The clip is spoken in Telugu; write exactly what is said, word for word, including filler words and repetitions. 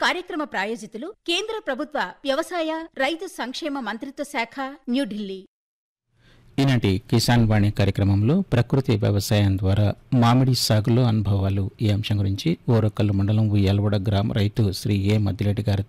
కార్యక్రమ ప్రాయోజితులు కేంద్ర ప్రభుత్వ వ్యవసాయ రైతు సంక్షేమ మంత్రిత్వ శాఖ, న్యూఢిల్లీ. ఈనాటి కిసాన్ వాణి కార్యక్రమంలో ప్రకృతి వ్యవసాయం ద్వారా మామిడి సాగులో అనుభవాలు ఈ అంశం గురించి ఓరకల్లు మండలం ఉయ్యాలవాడ గ్రామ రైతు శ్రీ ఏ మద్దిరెడ్డి గారితో